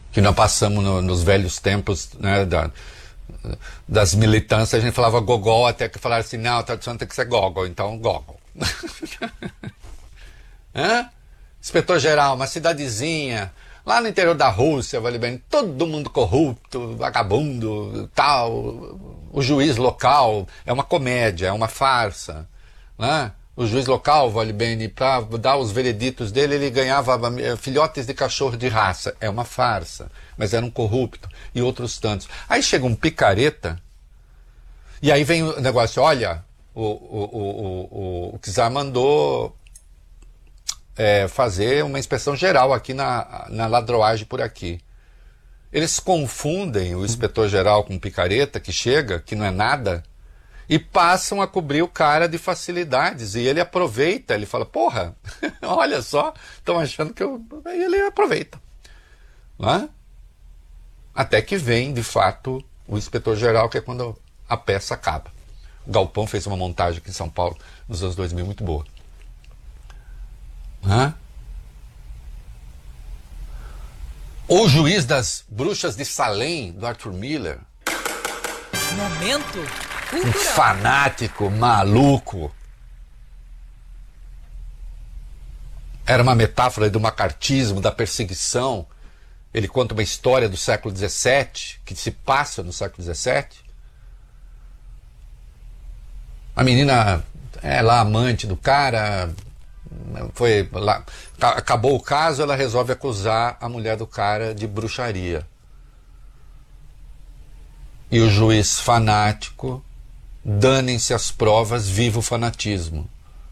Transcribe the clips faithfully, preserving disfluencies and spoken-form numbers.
Que nós passamos no, nos velhos tempos, né, da, das militâncias, a gente falava gogol, até que falaram assim, não, a tradução tem que ser gogol, então gogol. Hã? Inspetor-geral, uma cidadezinha, lá no interior da Rússia, vale bem, todo mundo corrupto, vagabundo, tal, o juiz local, é uma comédia, é uma farsa, né? O juiz local, vale bem, para dar os vereditos dele, ele ganhava filhotes de cachorro de raça. É uma farsa, mas era um corrupto. E outros tantos. Aí chega um picareta, e aí vem o negócio, olha, o, o, o, o, o czar mandou é, fazer uma inspeção geral aqui na, na ladroagem por aqui. Eles confundem o inspetor-geral com o picareta que chega, que não é nada, e passam a cobrir o cara de facilidades. E ele aproveita, ele fala, porra, olha só, estão achando que eu... Aí ele aproveita. Não é? Até que vem, de fato, o inspetor-geral, que é quando a peça acaba. O Galpão fez uma montagem aqui em São Paulo, nos anos dois mil, muito boa. Não é? O Juiz das Bruxas de Salem, do Arthur Miller. Momento Um cultural. fanático, maluco. Era uma metáfora do macartismo, da perseguição. Ele conta uma história do século dezessete, que se passa no século dezessete. A menina é lá amante do cara, foi lá, acabou o caso, ela resolve acusar a mulher do cara de bruxaria. E o juiz fanático, danem-se as provas, viva o fanatismo.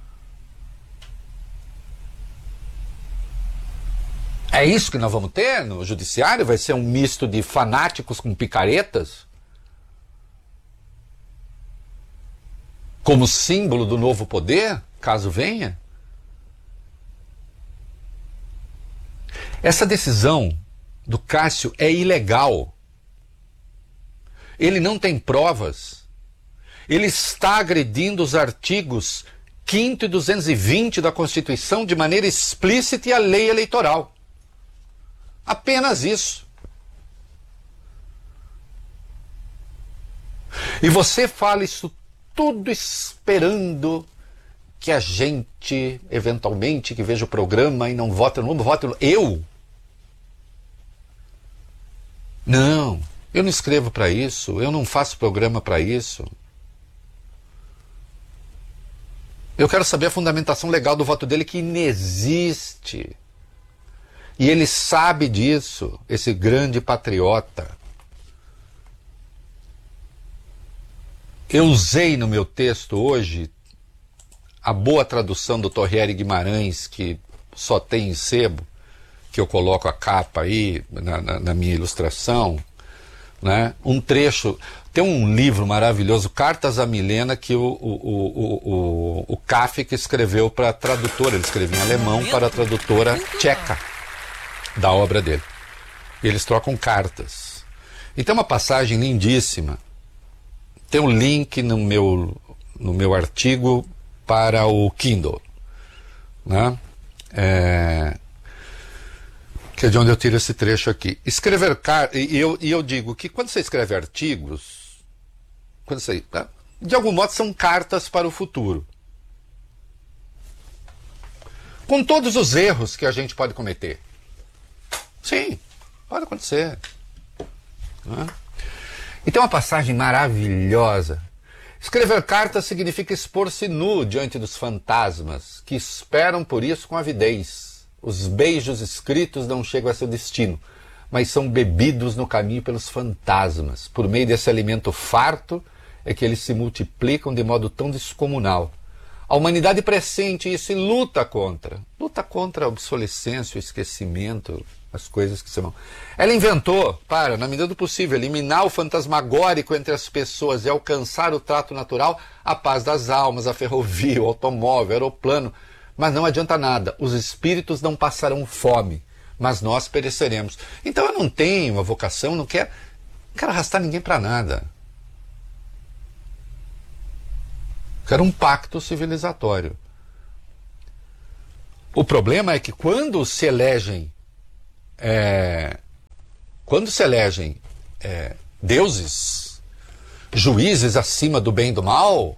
É isso que nós vamos ter no judiciário? Vai ser um misto de fanáticos com picaretas? Como símbolo do novo poder, caso venha? Essa decisão do Cássio é ilegal. Ele não tem provas. Ele está agredindo os artigos quinto e duzentos e vinte da Constituição de maneira explícita e a lei eleitoral. Apenas isso. E você fala isso tudo esperando que a gente, eventualmente, que veja o programa e não vota no voto. Eu? Não, eu não escrevo para isso, eu não faço programa para isso. Eu quero saber a fundamentação legal do voto dele, que inexiste. E ele sabe disso, esse grande patriota. Eu usei no meu texto hoje a boa tradução do Torriere Guimarães, que só tem em sebo, que eu coloco a capa aí na, na, na minha ilustração, né? Um trecho, tem um livro maravilhoso, Cartas a Milena, que o, o, o, o, o Kafka escreveu para a tradutora, ele escreveu em alemão para a tradutora tcheca da obra dele. E eles trocam cartas. E tem uma passagem lindíssima. Tem um link no meu, no meu artigo para o Kindle, né? É, que é de onde eu tiro esse trecho aqui. Escrever cartas, e eu, e eu digo que quando você escreve artigos, quando você, de algum modo são cartas para o futuro. Com todos os erros que a gente pode cometer. Sim, pode acontecer. Né? E tem uma passagem maravilhosa. Escrever cartas significa expor-se nu diante dos fantasmas, que esperam por isso com avidez. Os beijos escritos não chegam a seu destino, mas são bebidos no caminho pelos fantasmas. Por meio desse alimento farto é que eles se multiplicam de modo tão descomunal. A humanidade pressente isso e luta contra. Luta contra a obsolescência, o esquecimento, as coisas que se vão. Ela inventou, para, na medida do possível, eliminar o fantasmagórico entre as pessoas e alcançar o trato natural, a paz das almas, a ferrovia, o automóvel, o aeroplano. Mas não adianta nada. Os espíritos não passarão fome, mas nós pereceremos. Então eu não tenho uma vocação, não quero, não quero arrastar ninguém para nada. Quero um pacto civilizatório. O problema é que quando se elegem é, quando se elegem é, deuses, juízes acima do bem e do mal,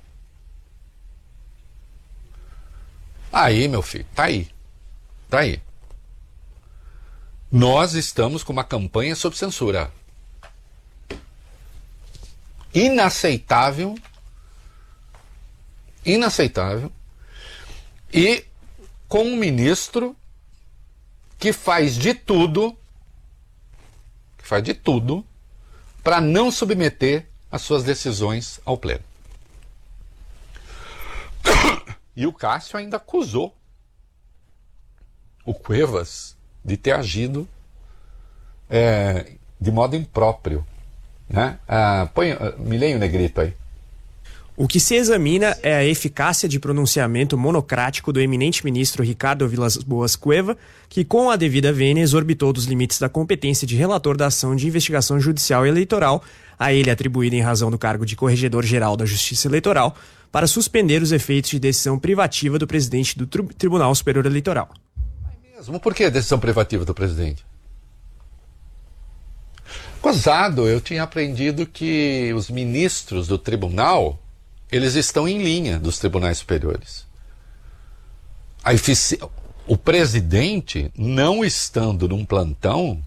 aí, meu filho, tá aí. Tá aí. Nós estamos com uma campanha sob censura. Inaceitável. Inaceitável. E com um ministro que faz de tudo, que faz de tudo, para não submeter as suas decisões ao pleno. E o Cássio ainda acusou o Cuevas de ter agido é, de modo impróprio. Né? Ah, põe, me leia o negrito aí. O que se examina é a eficácia de pronunciamento monocrático do eminente ministro Ricardo Vilas Boas Cueva, que com a devida vênia exorbitou dos limites da competência de relator da ação de investigação judicial e eleitoral, a ele atribuída em razão do cargo de Corregedor-Geral da Justiça Eleitoral, para suspender os efeitos de decisão privativa do presidente do tri- Tribunal Superior Eleitoral. Mesmo? Por que a decisão privativa do presidente? Gozado, eu tinha aprendido que os ministros do tribunal, eles estão em linha dos tribunais superiores. A efici... O presidente, não estando num plantão,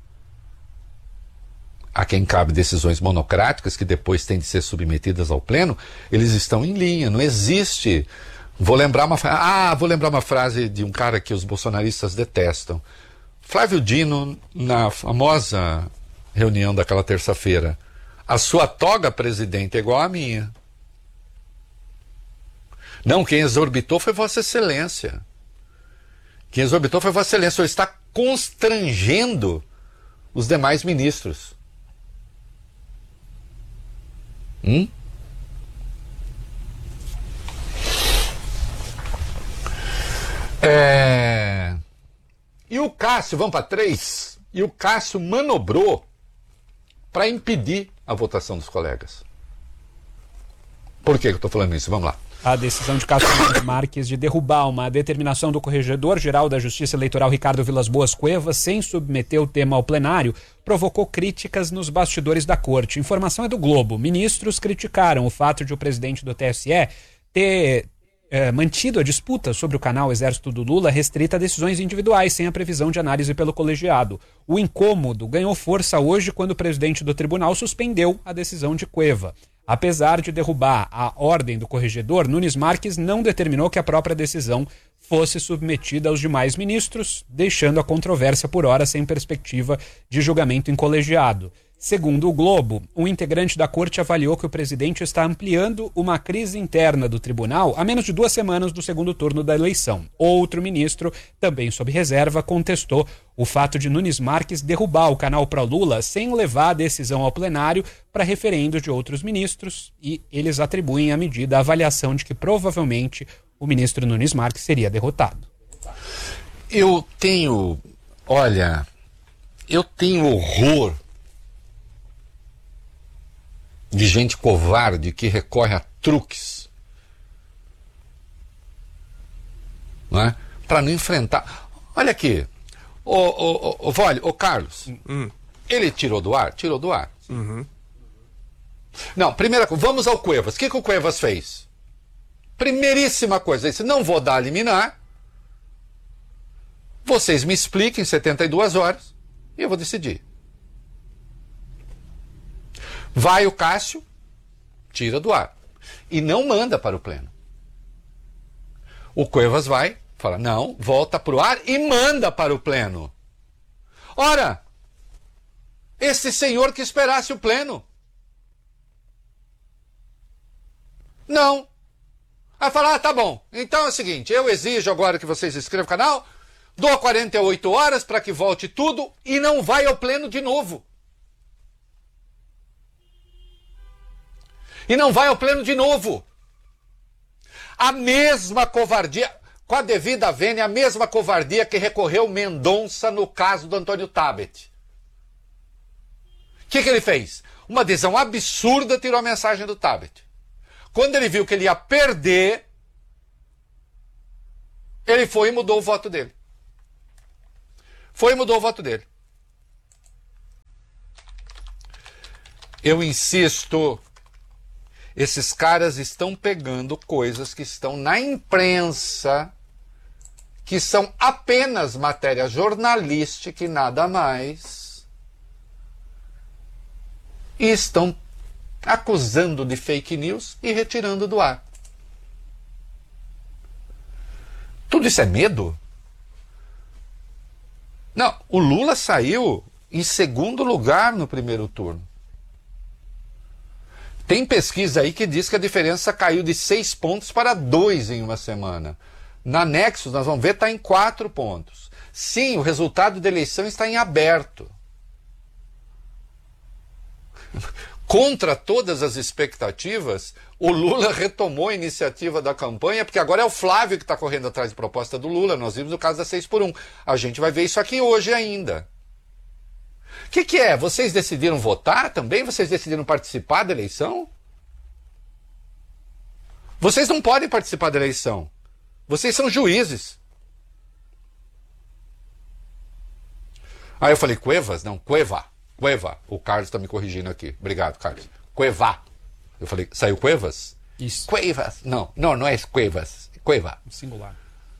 a quem cabe decisões monocráticas que depois têm de ser submetidas ao pleno, eles estão em linha. Não existe... Vou lembrar uma frase. Ah, vou lembrar uma frase de um cara que os bolsonaristas detestam. Flávio Dino, na famosa reunião daquela terça-feira: a sua toga, presidente, é igual à minha. Não, quem exorbitou foi Vossa Excelência. Quem exorbitou foi Vossa Excelência. O senhor está constrangendo os demais ministros. Hum? É... E o Cássio, vamos para três, e o Cássio manobrou para impedir a votação dos colegas. Por que eu estou falando isso? Vamos lá. A decisão de Cássio Marques de derrubar uma determinação do Corregedor-Geral da Justiça Eleitoral Ricardo Vilas Boas Cuevas sem submeter o tema ao plenário provocou críticas nos bastidores da corte. Informação é do Globo. Ministros criticaram o fato de o presidente do T S E ter é, mantido a disputa sobre o canal Exército do Lula restrita a decisões individuais, sem a previsão de análise pelo colegiado. O incômodo ganhou força hoje quando o presidente do tribunal suspendeu a decisão de Cueva. Apesar de derrubar a ordem do corregedor, Nunes Marques não determinou que a própria decisão fosse submetida aos demais ministros, deixando a controvérsia por hora sem perspectiva de julgamento em colegiado. Segundo o Globo, um integrante da corte avaliou que o presidente está ampliando uma crise interna do tribunal a menos de duas semanas do segundo turno da eleição. Outro ministro, também sob reserva, contestou o fato de Nunes Marques derrubar o canal pró-Lula sem levar a decisão ao plenário para referendo de outros ministros, e eles atribuem à medida a avaliação de que provavelmente o ministro Nunes Marques seria derrotado. Eu tenho, olha, eu tenho horror de gente covarde que recorre a truques, não é? Para não enfrentar. Olha aqui, o, o, o, Vole, o Carlos, hum. ele tirou do ar? Tirou do ar. Uhum. Não, primeira coisa, vamos ao Cuevas. O que, que o Cuevas fez? Primeiríssima coisa, ele disse: não vou dar a liminar, vocês me expliquem em setenta e duas horas e eu vou decidir. Vai o Cássio, tira do ar. E não manda para o pleno. O Cuevas vai, fala: não, volta para o ar e manda para o pleno. Ora, esse senhor que esperasse o pleno. Não. Aí fala: ah, tá bom. Então é o seguinte, eu exijo agora que vocês inscrevam o canal, dou quarenta e oito horas para que volte tudo e não vai ao pleno de novo. E não vai ao pleno de novo. A mesma covardia, com a devida vênia, a mesma covardia que recorreu Mendonça no caso do Antônio Tabet. O que, que ele fez? Uma decisão absurda, tirou a mensagem do Tabet. Quando ele viu que ele ia perder, ele foi e mudou o voto dele. Foi e mudou o voto dele. Eu insisto, esses caras estão pegando coisas que estão na imprensa, que são apenas matéria jornalística e nada mais, e estão acusando de fake news e retirando do ar. Tudo isso é medo? Não, o Lula saiu em segundo lugar no primeiro turno. Tem pesquisa aí que diz que a diferença caiu de seis pontos para dois em uma semana. Na Nexus, nós vamos ver, está em quatro pontos. Sim, o resultado da eleição está em aberto. Contra todas as expectativas, o Lula retomou a iniciativa da campanha, porque agora é o Flávio que está correndo atrás de proposta do Lula. Nós vimos o caso da seis por um. A gente vai ver isso aqui hoje ainda. O que, que é? Vocês decidiram votar também? Vocês decidiram participar da eleição? Vocês não podem participar da eleição. Vocês são juízes. Aí eu falei, Cuevas? Não, Cueva. Cueva. O Carlos está me corrigindo aqui. Obrigado, Carlos. Cueva. Eu falei, saiu Cuevas? Isso. Cuevas. Não, não, não é Cuevas. Cueva. Singular.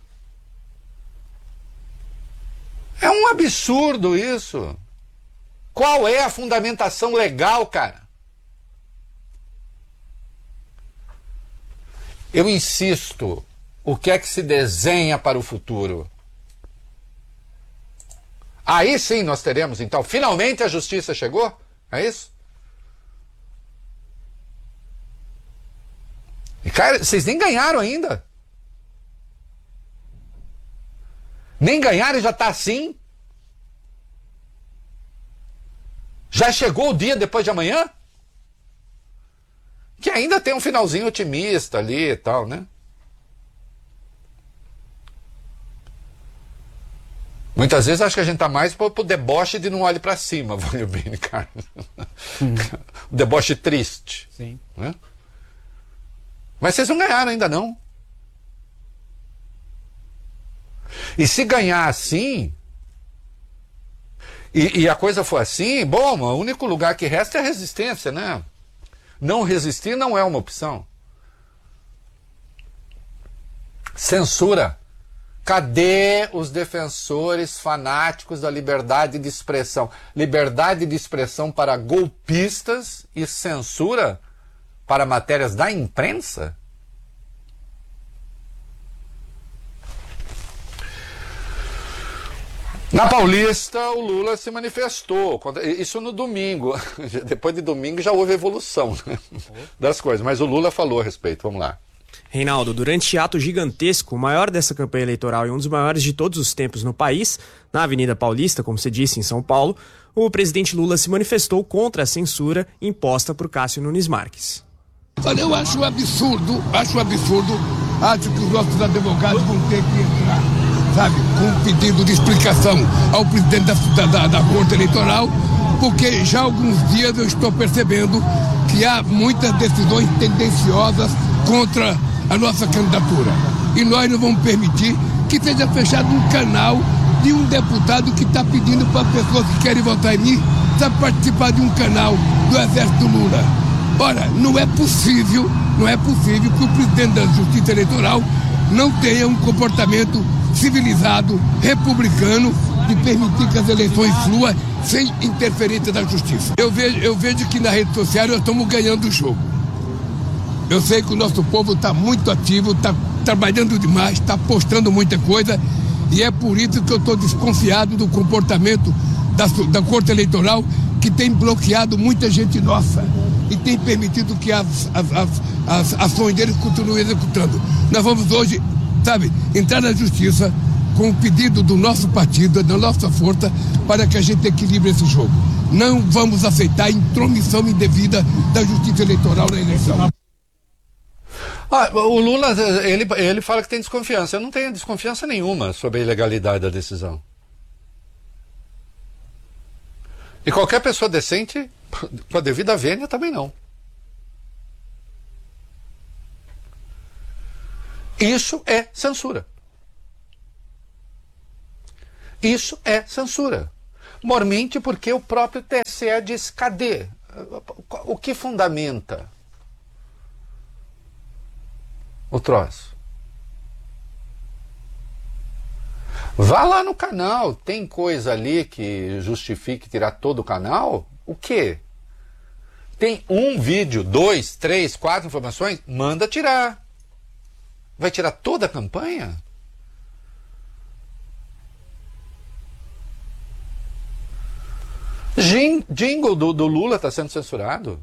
É um absurdo isso. Qual é a fundamentação legal, cara? Eu insisto, o que é que se desenha para o futuro? Aí sim nós teremos, então, finalmente a justiça chegou? É isso? E, cara, vocês nem ganharam ainda. Nem ganharam e já está assim? Já chegou o dia depois de amanhã? Que ainda tem um finalzinho otimista ali e tal, né? Muitas vezes acho que a gente tá mais pro, pro deboche de não olhe para cima, valeu bem, cara. Hum. O deboche triste. Sim. Né? Mas vocês não ganharam ainda não. E se ganhar assim, e, e a coisa for assim, bom, o único lugar que resta é a resistência, né? Não resistir não é uma opção. Censura. Cadê os defensores fanáticos da liberdade de expressão? Liberdade de expressão para golpistas e censura para matérias da imprensa? Na Paulista, o Lula se manifestou. Isso no domingo. Depois de domingo já houve evolução, né, das coisas. Mas o Lula falou a respeito. Vamos lá. Reinaldo, durante ato gigantesco, o maior dessa campanha eleitoral e um dos maiores de todos os tempos no país, na Avenida Paulista, como você disse, em São Paulo, o presidente Lula se manifestou contra a censura imposta por Cássio Nunes Marques. Olha, eu acho absurdo, acho absurdo, acho que os nossos advogados vão ter que entrar, sabe, com um pedido de explicação ao presidente da, da, da Corte Eleitoral, porque já há alguns dias eu estou percebendo que há muitas decisões tendenciosas contra a nossa candidatura. E nós não vamos permitir que seja fechado um canal de um deputado que está pedindo para pessoas que querem votar em mim para participar de um canal do Exército Lula. Ora, não é possível, não é possível que o presidente da Justiça Eleitoral não tenha um comportamento civilizado, republicano, de permitir que as eleições fluam sem interferência da justiça. Eu vejo, eu vejo que na rede social nós estamos ganhando o jogo. Eu sei que o nosso povo está muito ativo, está trabalhando demais, está postando muita coisa, e é por isso que eu estou desconfiado do comportamento da, da Corte Eleitoral, que tem bloqueado muita gente nossa e tem permitido que as, as, as, as ações deles continuem executando. Nós vamos hoje, sabe, entrar na justiça com o pedido do nosso partido, da nossa força, para que a gente equilibre esse jogo. Não vamos aceitar intromissão indevida da Justiça Eleitoral na eleição. Ah, o Lula, ele, ele fala que tem desconfiança. Eu não tenho desconfiança nenhuma sobre a ilegalidade da decisão. E qualquer pessoa decente, com a devida vênia, também não. Isso é censura. Isso é censura. Mormente porque o próprio T S E diz, cadê? O que fundamenta o troço? Vá lá no canal, tem coisa ali que justifique tirar todo o canal? O quê? Tem um vídeo, dois, três, quatro informações? Manda tirar. Vai tirar toda a campanha? Jing, jingle do, do Lula está sendo censurado.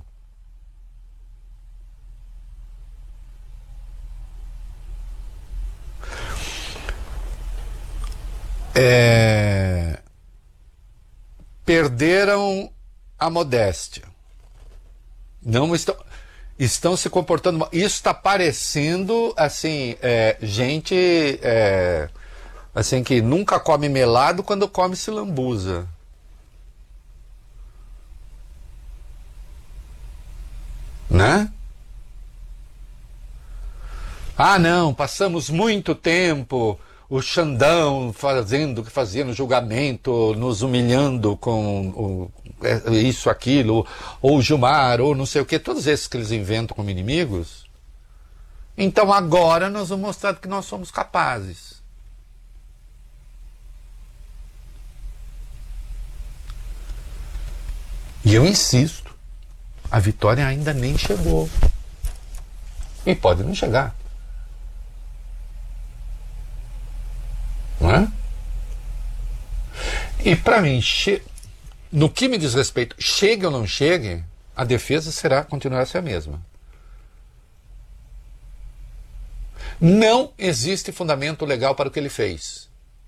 É... Perderam a modéstia. Não estão, estão se comportando mal. Isso está parecendo assim, é, gente é, assim que nunca come melado quando come silambuza. Né? Ah, não, passamos muito tempo o Xandão fazendo o que fazia no julgamento, nos humilhando com o, isso, aquilo, ou o Gilmar, ou não sei o que, todos esses que eles inventam como inimigos. Então agora nós vamos mostrar que nós somos capazes. E eu insisto, a vitória ainda nem chegou. E pode não chegar. Não é? E para mim, che... no que me diz respeito, chegue ou não chegue, a defesa será, continuará a ser a mesma. Não existe fundamento legal para o que ele fez.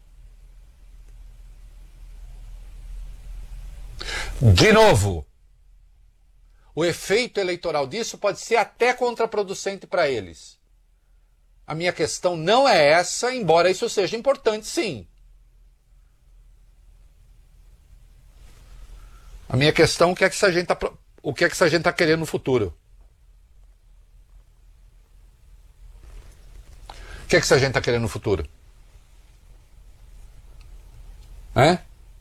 De novo, o efeito eleitoral disso pode ser até contraproducente para eles. A minha questão não é essa, embora isso seja importante, sim. A minha questão é o que é que essa gente tá, o que é que essa gente está querendo no futuro. O que é que essa gente está querendo no futuro? É?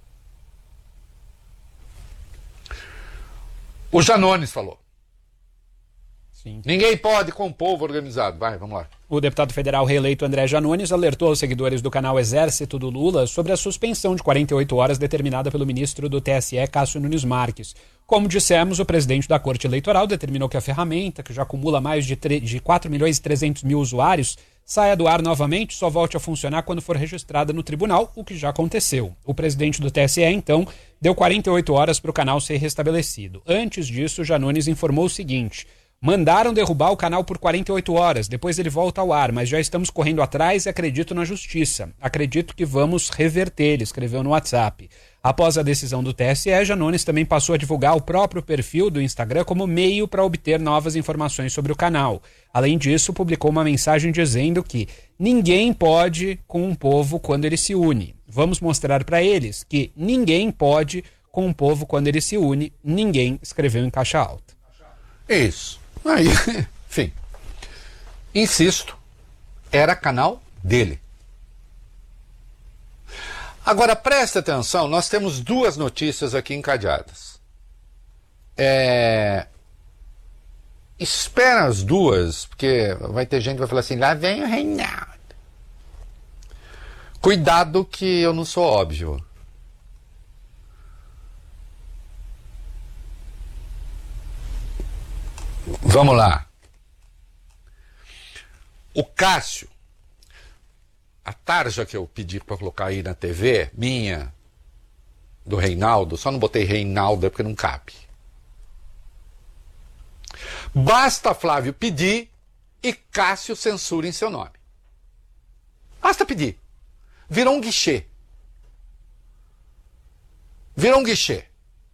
O Janones falou. Sim. Ninguém pode com o povo organizado. Vai, vamos lá. O deputado federal reeleito André Janones alertou aos seguidores do canal Exército do Lula sobre a suspensão de quarenta e oito horas determinada pelo ministro do T S E, Cássio Nunes Marques. Como dissemos, o presidente da Corte Eleitoral determinou que a ferramenta, que já acumula mais de, de quatro milhões e trezentos mil usuários, saia do ar novamente e só volte a funcionar quando for registrada no tribunal, o que já aconteceu. O presidente do T S E, então, deu quarenta e oito horas para o canal ser restabelecido. Antes disso, Janones informou o seguinte: mandaram derrubar o canal por quarenta e oito horas, depois ele volta ao ar, mas já estamos correndo atrás e acredito na justiça. Acredito que vamos reverter, ele escreveu no WhatsApp. Após a decisão do T S E, Janones também passou a divulgar o próprio perfil do Instagram como meio para obter novas informações sobre o canal. Além disso, publicou uma mensagem dizendo que ninguém pode com um povo quando ele se une. Vamos mostrar para eles que ninguém pode com um povo quando ele se une. Ninguém, escreveu em caixa alta. Isso. Aí, enfim, insisto, era canal dele. Agora preste atenção, nós temos duas notícias aqui encadeadas. É... Espera as duas, porque vai ter gente que vai falar assim, lá vem o Reinaldo. Cuidado que eu não sou óbvio. Vamos lá. O Cássio, a tarja que eu pedi para colocar aí na T V, minha, do Reinaldo, só não botei Reinaldo porque não cabe. Basta Flávio pedir e Cássio censura em seu nome. Basta pedir. Virou um guichê. Virou um guichê.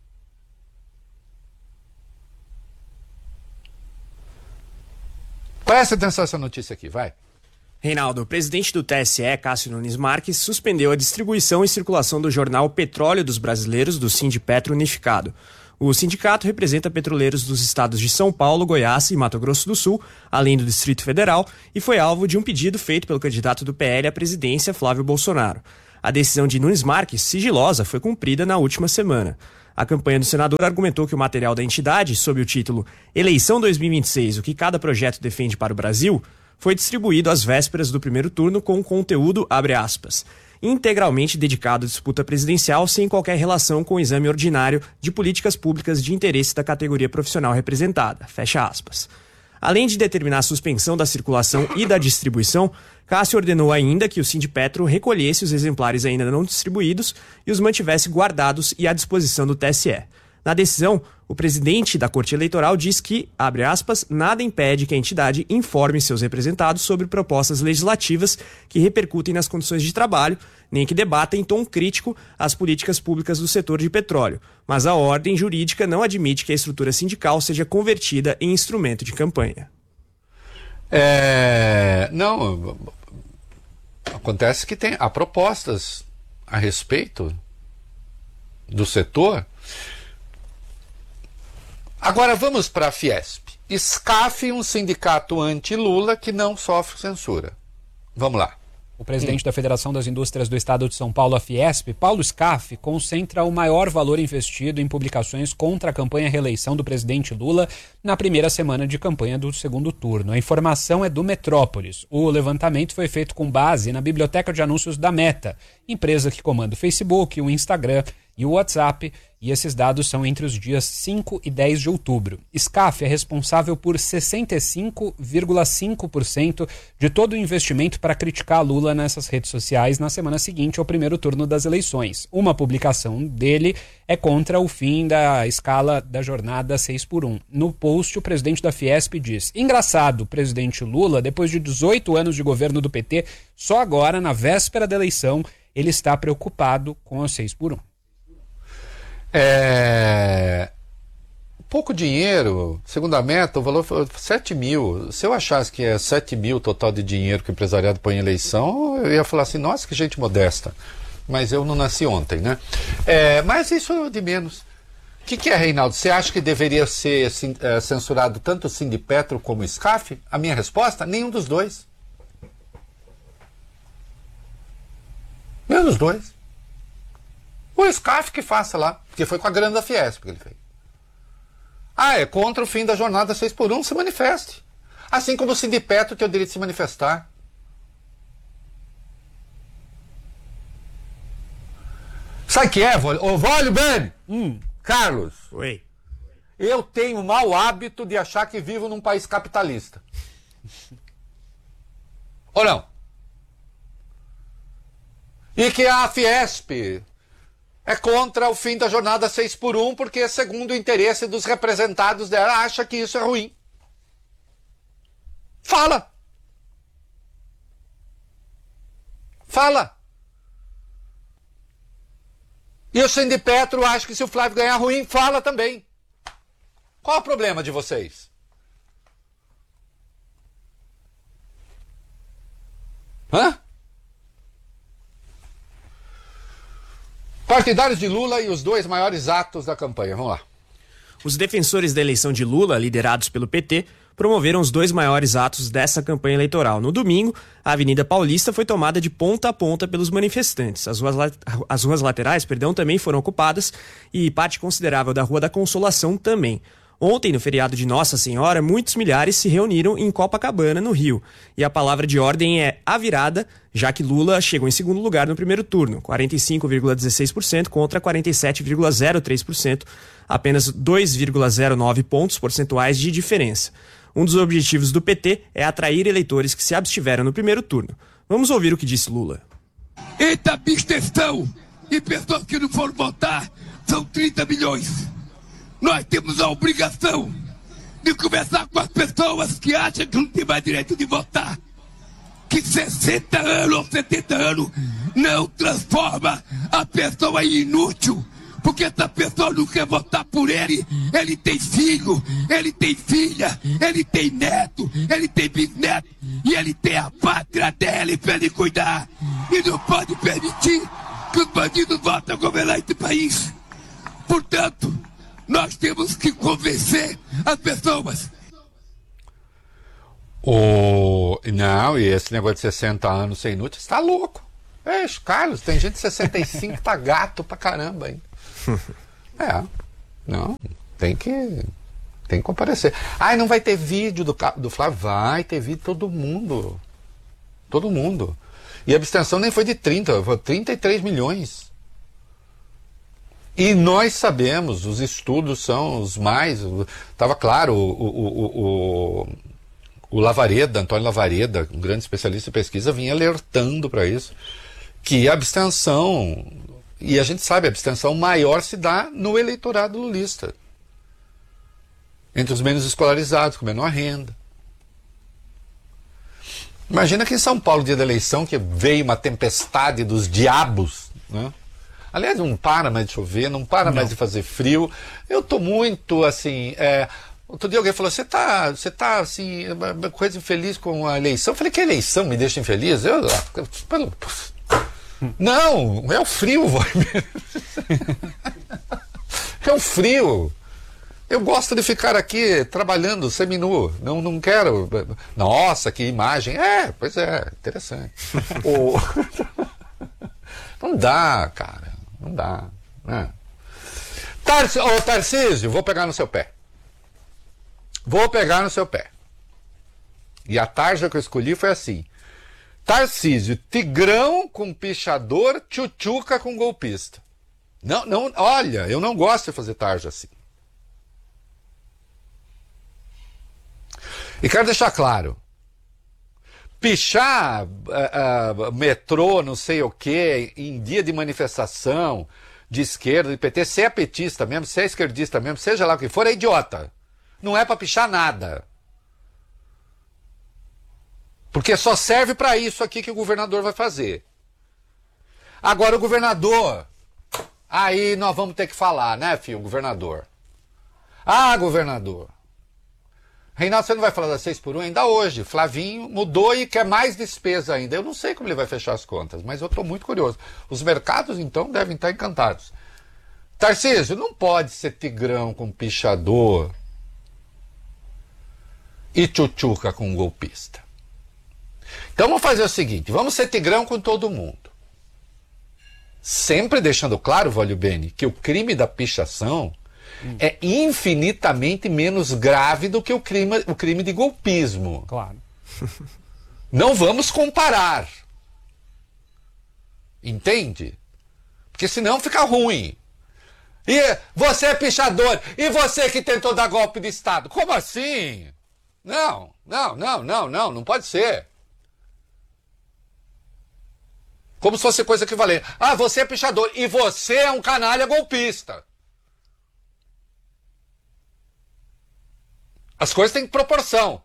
Presta atenção nessa notícia aqui, vai. Reinaldo, o presidente do T S E, Cássio Nunes Marques, suspendeu a distribuição e circulação do jornal Petróleo dos Brasileiros, do Sindipetro Unificado. O sindicato representa petroleiros dos estados de São Paulo, Goiás e Mato Grosso do Sul, além do Distrito Federal, e foi alvo de um pedido feito pelo candidato do P L à presidência, Flávio Bolsonaro. A decisão de Nunes Marques, sigilosa, foi cumprida na última semana. A campanha do senador argumentou que o material da entidade, sob o título Eleição dois mil e vinte e seis, o que cada projeto defende para o Brasil, foi distribuído às vésperas do primeiro turno com conteúdo, abre aspas, integralmente dedicado à disputa presidencial sem qualquer relação com o exame ordinário de políticas públicas de interesse da categoria profissional representada, fecha aspas. Além de determinar a suspensão da circulação e da distribuição, Cássio ordenou ainda que o Sindipetro recolhesse os exemplares ainda não distribuídos e os mantivesse guardados e à disposição do T S E. Na decisão, o presidente da Corte Eleitoral diz que, abre aspas, nada impede que a entidade informe seus representados sobre propostas legislativas que repercutem nas condições de trabalho, nem que debata em tom crítico as políticas públicas do setor de petróleo. Mas a ordem jurídica não admite que a estrutura sindical seja convertida em instrumento de campanha. É, não, acontece que tem, há propostas a respeito do setor. Agora vamos para a Fiesp. SCAF, um sindicato anti-Lula que não sofre censura. Vamos lá. O presidente da Federação das Indústrias do Estado de São Paulo, a Fiesp, Paulo Scaff, concentra o maior valor investido em publicações contra a campanha reeleição do presidente Lula na primeira semana de campanha do segundo turno. A informação é do Metrópolis. O levantamento foi feito com base na biblioteca de anúncios da Meta, empresa que comanda o Facebook, o Instagram e o WhatsApp, e esses dados são entre os dias cinco e dez de outubro. Scaff é responsável por sessenta e cinco vírgula cinco por cento de todo o investimento para criticar Lula nessas redes sociais na semana seguinte ao primeiro turno das eleições. Uma publicação dele é contra o fim da escala da jornada seis por um. No post, o presidente da Fiesp diz: engraçado, o presidente Lula, depois de dezoito anos de governo do P T, só agora, na véspera da eleição, ele está preocupado com a seis por um. É... Pouco dinheiro, segundo a Meta, o valor foi sete mil. Se eu achasse que é sete mil total de dinheiro que o empresariado põe em eleição, eu ia falar assim, nossa, que gente modesta. Mas eu não nasci ontem, né? É, mas isso é de menos. O que, que é, Reinaldo? Você acha que deveria ser censurado tanto o Sindipetro como o SCAF? A minha resposta, nenhum dos dois. Nenhum dos dois. O SCAF que faça lá, porque foi com a grana da Fiesp que ele fez. Ah, é contra o fim da jornada seis por um, se manifeste. Assim como o Sindipetro tem o direito de se manifestar. Sabe o que é, Vólio? Ô, Vólio, bem! Hum. Carlos. Oi. Eu tenho o mau hábito de achar que vivo num país capitalista. Ou não? E que a Fiesp é contra o fim da jornada seis por um, porque, segundo o interesse dos representados dela, acha que isso é ruim. Fala! Fala! E o Sindipetro acha que se o Flávio ganhar ruim, fala também. Qual é o problema de vocês? Hã? Partidários de Lula e os dois maiores atos da campanha. Vamos lá. Os defensores da eleição de Lula, liderados pelo P T, promoveram os dois maiores atos dessa campanha eleitoral. No domingo, a Avenida Paulista foi tomada de ponta a ponta pelos manifestantes. As ruas, as ruas laterais, perdão, também foram ocupadas e parte considerável da Rua da Consolação também. Ontem, no feriado de Nossa Senhora, muitos milhares se reuniram em Copacabana, no Rio. E a palavra de ordem é a virada, já que Lula chegou em segundo lugar no primeiro turno, quarenta e cinco vírgula dezesseis por cento contra quarenta e sete vírgula zero três por cento, apenas dois vírgula zero nove pontos percentuais de diferença. Um dos objetivos do P T é atrair eleitores que se abstiveram no primeiro turno. Vamos ouvir o que disse Lula. Eita, abstenção! E pessoas que não foram votar são trinta milhões. Nós temos a obrigação de conversar com as pessoas que acham que não tem mais direito de votar. Que sessenta anos ou setenta anos não transforma a pessoa em inútil. Porque essa pessoa não quer votar por ele. Ele tem filho, ele tem filha, ele tem neto, ele tem bisneto. E ele tem a pátria dele para ele cuidar. E não pode permitir que os bandidos voltem a governar esse país. Portanto, nós temos que convencer as pessoas. O... Não, e esse negócio de sessenta anos ser inútil, você tá louco. É, Carlos, tem gente de sessenta e cinco que tá gato pra caramba ainda. É, não, tem que, tem que comparecer. Ah, não vai ter vídeo do, do Flávio? Vai ter vídeo, todo mundo. Todo mundo. E a abstenção nem foi de trinta, foi trinta e três milhões. E nós sabemos, os estudos são os mais... Estava claro, o, o, o, o, o Lavareda, Antônio Lavareda, um grande especialista em pesquisa, vinha alertando para isso, que a abstenção... E a gente sabe, a abstenção maior se dá no eleitorado lulista. Entre os menos escolarizados, com menor renda. Imagina que em São Paulo, dia da eleição, que veio uma tempestade dos diabos, né? Aliás, não para mais de chover, não para não. mais de fazer frio. Eu tô muito, assim... É... Outro dia alguém falou, você tá, você tá, assim, coisa infeliz com a eleição? Eu falei, que eleição me deixa infeliz? Eu... Não, é o frio, vai. É o frio. Eu gosto de ficar aqui trabalhando seminu. Não, não quero. Nossa, que imagem. É, pois é, interessante. o... Não dá, cara. Não dá. Né? Tarc... Ô, Tarcísio, vou pegar no seu pé. Vou pegar no seu pé. E a tarja que eu escolhi foi assim. Tarcísio, tigrão com pichador, tchutchuca com golpista. Não, não, olha, eu não gosto de fazer tarja assim. E quero deixar claro, pichar uh, uh, metrô, não sei o que, em dia de manifestação de esquerda, de P T, se é petista mesmo, se é esquerdista mesmo, seja lá o que for, é idiota. Não é para pichar nada. Porque só serve para isso aqui que o governador vai fazer. Agora o governador, aí nós vamos ter que falar, né, filho, governador? Ah, governador. Reinaldo, você não vai falar das seis por um ainda hoje. Flavinho mudou e quer mais despesa ainda. Eu não sei como ele vai fechar as contas, mas eu estou muito curioso. Os mercados, então, devem estar encantados. Tarcísio, não pode ser tigrão com pichador e tchutchuca com golpista. Então vamos fazer o seguinte, vamos ser tigrão com todo mundo. Sempre deixando claro, Vólio Bene, que o crime da pichação hum. é infinitamente menos grave do que o crime, o crime de golpismo. Claro. Não vamos comparar. Entende? Porque senão fica ruim. E você é pichador, e você que tentou dar golpe de Estado. Como assim? Não, não, não, não, não, não pode ser. Como se fosse coisa equivalente. Ah, você é pichador e você é um canalha golpista. As coisas têm proporção.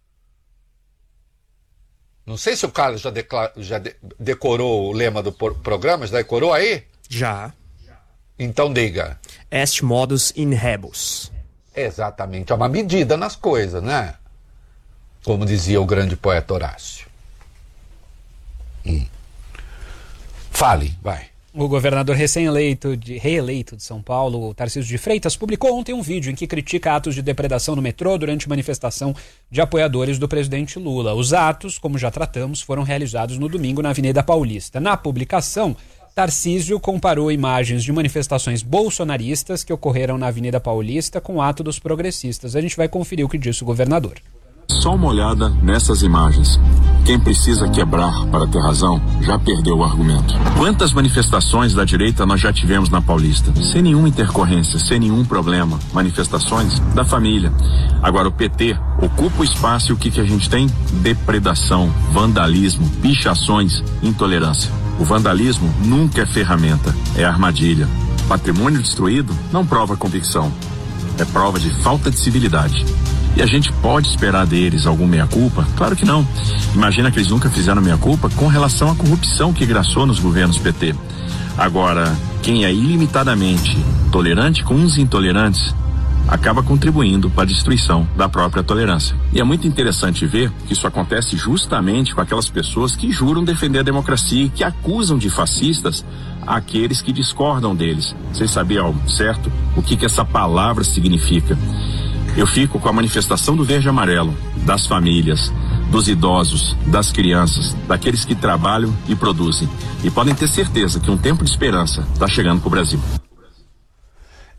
Não sei se o Carlos já, declara, já de, decorou o lema do por, programa, já decorou aí? Já. Então diga. Est modus in rebus. Exatamente, é uma medida nas coisas, né? Como dizia o grande poeta Horácio. Hum. Fale, vai. O governador recém-eleito, de, reeleito de São Paulo, Tarcísio de Freitas, publicou ontem um vídeo em que critica atos de depredação no metrô durante manifestação de apoiadores do presidente Lula. Os atos, como já tratamos, foram realizados no domingo na Avenida Paulista. Na publicação, Tarcísio comparou imagens de manifestações bolsonaristas que ocorreram na Avenida Paulista com o ato dos progressistas. A gente vai conferir o que disse o governador. Só uma olhada nessas imagens. Quem precisa quebrar para ter razão, já perdeu o argumento. Quantas manifestações da direita nós já tivemos na Paulista? Sem nenhuma intercorrência, sem nenhum problema. Manifestações da família. Agora o P T ocupa o espaço e o que, que a gente tem? Depredação, vandalismo, pichações, intolerância. O vandalismo nunca é ferramenta, é armadilha. Patrimônio destruído não prova convicção. É prova de falta de civilidade. E a gente pode esperar deles algum meia-culpa? Claro que não. Imagina que eles nunca fizeram meia-culpa com relação à corrupção que graçou nos governos P T. Agora, quem é ilimitadamente tolerante com os intolerantes, acaba contribuindo para a destruição da própria tolerância. E é muito interessante ver que isso acontece justamente com aquelas pessoas que juram defender a democracia e que acusam de fascistas aqueles que discordam deles. Vocês sabiam, certo, o que, que essa palavra significa? Eu fico com a manifestação do verde e amarelo, das famílias, dos idosos, das crianças, daqueles que trabalham e produzem. E podem ter certeza que um tempo de esperança está chegando para o Brasil.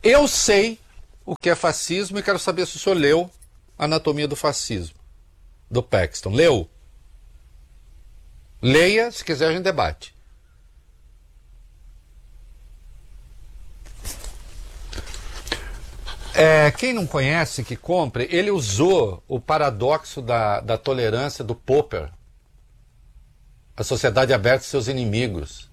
Eu sei o que é fascismo e quero saber se o senhor leu Anatomia do Fascismo, do Paxton. Leu? Leia, se quiser a gente debate. É, quem não conhece, que compre. Ele usou o paradoxo da, da tolerância do Popper. A sociedade aberta aos seus inimigos.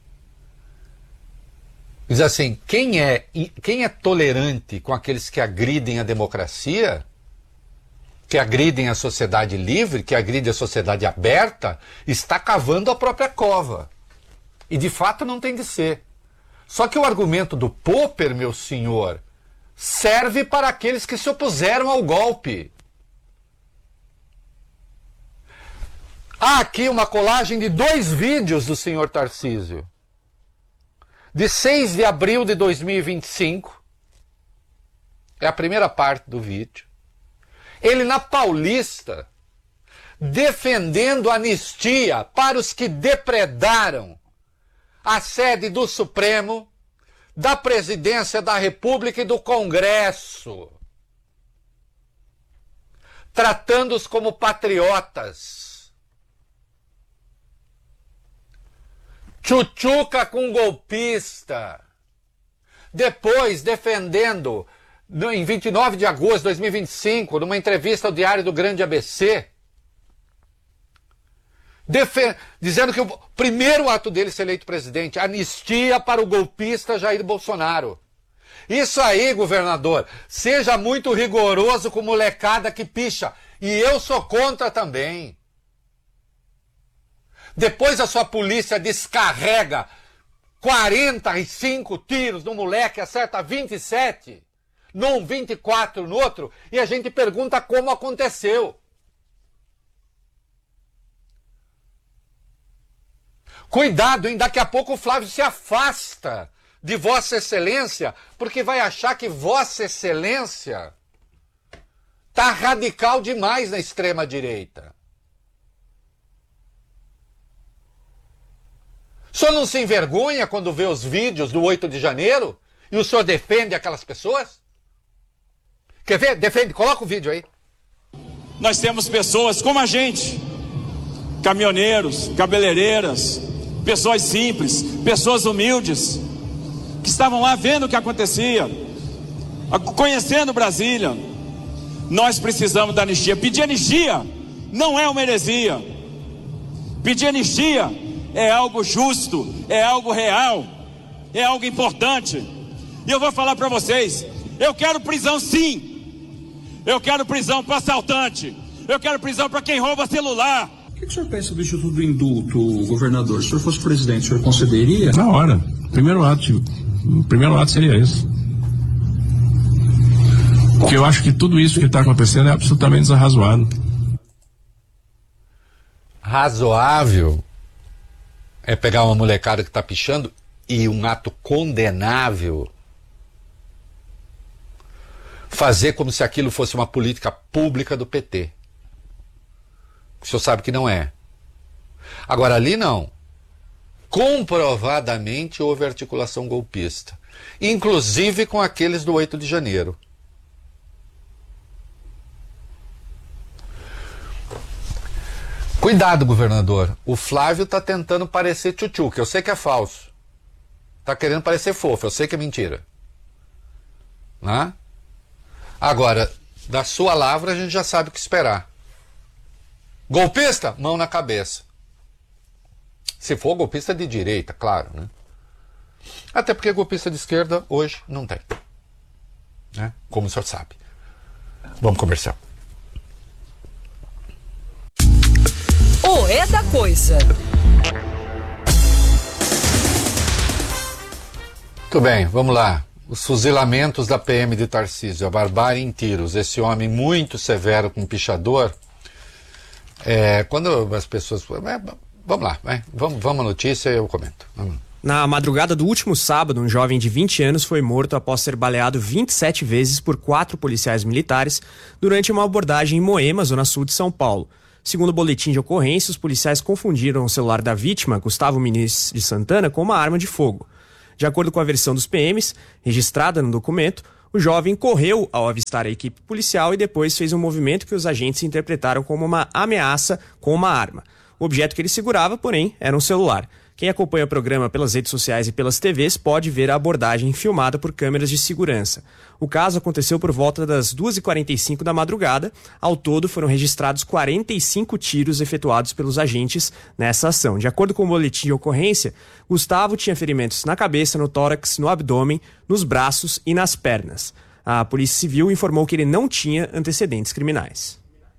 Diz assim, quem é, quem é tolerante com aqueles que agridem a democracia, que agridem a sociedade livre, que agridem a sociedade aberta, está cavando a própria cova. E de fato não tem de ser. Só que o argumento do Popper, meu senhor, serve para aqueles que se opuseram ao golpe. Há aqui uma colagem de dois vídeos do senhor Tarcísio. De seis de abril de dois mil e vinte e cinco. É a primeira parte do vídeo. Ele na Paulista, defendendo anistia para os que depredaram a sede do Supremo, da Presidência da República e do Congresso, tratando-os como patriotas. Tchutchuca com golpista. Depois, defendendo, no, em vinte e nove de agosto de dois mil e vinte e cinco, numa entrevista ao Diário do Grande A B C, Defe- dizendo que o primeiro ato dele ser eleito presidente, anistia para o golpista Jair Bolsonaro. Isso aí, governador, seja muito rigoroso com molecada que picha. E eu sou contra também. Depois a sua polícia descarrega quarenta e cinco tiros no moleque, acerta vinte e sete, num vinte e quatro no outro, e a gente pergunta como aconteceu. Cuidado, hein? Daqui a pouco o Flávio se afasta de Vossa Excelência, porque vai achar que Vossa Excelência tá radical demais na extrema-direita. O senhor não se envergonha quando vê os vídeos do oito de janeiro e o senhor defende aquelas pessoas? Quer ver? Defende, coloca o vídeo aí. Nós temos pessoas como a gente, caminhoneiros, cabeleireiras, pessoas simples, pessoas humildes, que estavam lá vendo o que acontecia, conhecendo Brasília. Nós precisamos da anistia. Pedir anistia não é uma heresia. Pedir anistia é algo justo, é algo real, é algo importante. E eu vou falar para vocês, eu quero prisão sim. Eu quero prisão para assaltante. Eu quero prisão para quem rouba celular. O que o senhor pensa do Instituto do Indulto, governador? Se o senhor fosse presidente, o senhor concederia? Na hora. Primeiro ato. O primeiro ato seria esse. Porque eu acho que tudo isso que está acontecendo é absolutamente desarrazoado. Razoável é pegar uma molecada que está pichando e um ato condenável fazer como se aquilo fosse uma política pública do P T. O senhor sabe que não é. Agora, ali não. Comprovadamente houve articulação golpista. Inclusive com aqueles do oito de janeiro. Cuidado, governador. O Flávio está tentando parecer tchutchu, que eu sei que é falso. Está querendo parecer fofo, eu sei que é mentira. Né? Agora, da sua lavra a gente já sabe o que esperar. Golpista? Mão na cabeça. Se for golpista de direita, claro, né? Até porque golpista de esquerda hoje não tem. Né? Como o senhor sabe. Vamos comercial. O É da Coisa. Muito bem, vamos lá. Os fuzilamentos da P M de Tarcísio, a barbárie em tiros. Esse homem muito severo com pichador. É, quando as pessoas... É, vamos lá, vai. Vamos, vamos à notícia e eu comento. Vamos. Na madrugada do último sábado, um jovem de vinte anos foi morto após ser baleado vinte e sete vezes por quatro policiais militares durante uma abordagem em Moema, zona sul de São Paulo. Segundo o boletim de ocorrência, os policiais confundiram o celular da vítima, Gustavo Muniz de Santana, com uma arma de fogo. De acordo com a versão dos P Ms, registrada no documento, O jovem correu ao avistar a equipe policial e depois fez um movimento que os agentes interpretaram como uma ameaça com uma arma. O objeto que ele segurava, porém, era um celular. Quem acompanha o programa pelas redes sociais e pelas T Vs pode ver a abordagem filmada por câmeras de segurança. O caso aconteceu por volta das duas e quarenta e cinco da madrugada. Ao todo, foram registrados quarenta e cinco tiros efetuados pelos agentes nessa ação. De acordo com o boletim de ocorrência, Gustavo tinha ferimentos na cabeça, no tórax, no abdômen, nos braços e nas pernas. A Polícia Civil informou que ele não tinha antecedentes criminais.